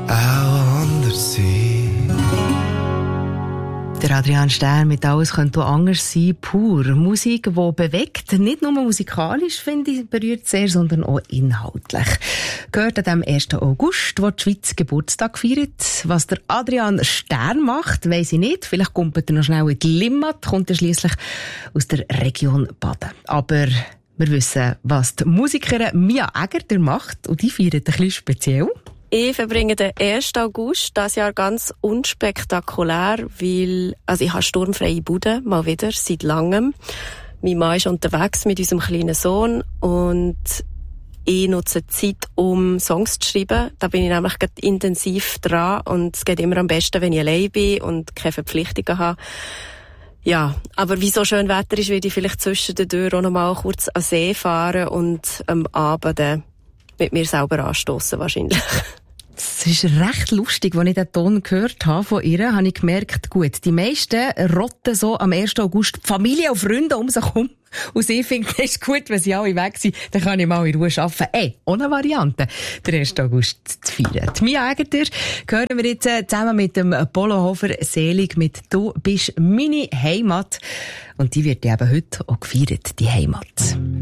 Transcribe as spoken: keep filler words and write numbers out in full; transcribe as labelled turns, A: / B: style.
A: out on the sea.
B: Der Adrian Stern mit «Alles könnte auch anders sein», pur. Musik, die bewegt, nicht nur musikalisch, finde ich, berührt sehr, sondern auch inhaltlich. Gehört an dem ersten August, wo die Schweiz Geburtstag feiert. Was der Adrian Stern macht, weiss ich nicht. Vielleicht kommt er noch schnell in die Limmat, kommt er schliesslich aus der Region Baden. Aber wir wissen, was die Musikerin Mia Egger macht, und die feiert ein bisschen speziell.
C: Ich verbringe den ersten August dieses Jahr ganz unspektakulär, weil also ich habe sturmfreie Bude, mal wieder, seit langem. Mein Mann ist unterwegs mit unserem kleinen Sohn und ich nutze Zeit, um Songs zu schreiben. Da bin ich nämlich gerade intensiv dran und es geht immer am besten, wenn ich allein bin und keine Verpflichtungen habe. Ja, aber wie so schön Wetter ist, werde ich vielleicht zwischen den Türen auch noch mal kurz an See fahren und am Abend dann mit mir selber anstossen wahrscheinlich.
B: Es ist recht lustig, als ich den Ton gehört habe von ihr, habe ich gemerkt, gut, die meisten rotten so am ersten August die Familie und Freunde um sich herum. Und sie finden, es ist gut, wenn sie alle weg sind, dann kann ich mal in Ruhe arbeiten. Ey, ohne Variante, den ersten August zu feiern. Die Mia Egger hören wir jetzt zusammen mit dem Polo Hofer selig mit «Du bist meine Heimat». Und die wird eben heute auch gefeiert, die Heimat.